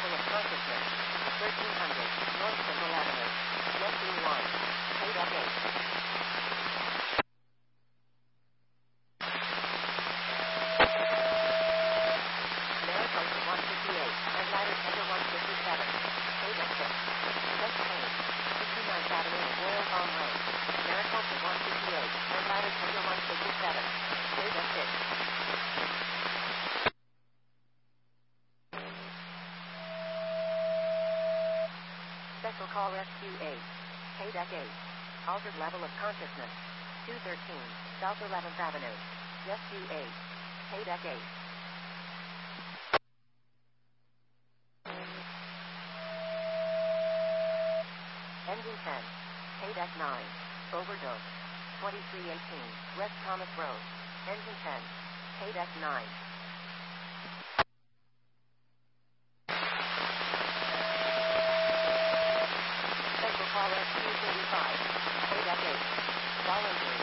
level of consciousness. 1300 North Central Avenue. Yes, U1. Paydeck 8. Mariposa 158, and ladder tender 157. Paydeck 6. Just change. 59th Avenue and Royal Palm Lane. Mariposa 158, and ladder tender 157. Paydeck 6. Special call Rescue 8. Paydeck 8. Altered level of consciousness. 213 South 11th Avenue. Rescue 8. Paydeck 8. Engine 10. Paydeck 9. Overdose. 2318 West Thomas Road. Engine 10. Paydeck 9. Special call SQ 35. Paydeck 8. Volunteer.